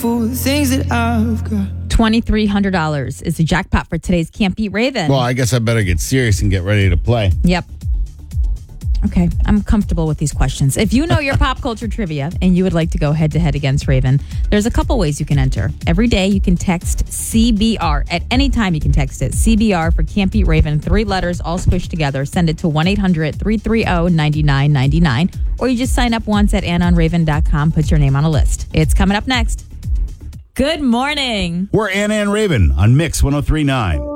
for the things that I've got. $2,300 is the jackpot for today's Can't Beat Raven. Well, I guess I better get serious and get ready to play. Yep. Okay, I'm comfortable with these questions. If you know your pop culture trivia and you would like to go head-to-head against Raven, there's a couple ways you can enter. Every day you can text CBR. At any time you can text it. CBR for Can't Beat Raven, 3 letters all squished together. Send it to 1-800-330-9999. Or you just sign up once at AnnaandRaven.com, put your name on a list. It's coming up next. Good morning. We're Anna and Raven on Mix 103.9.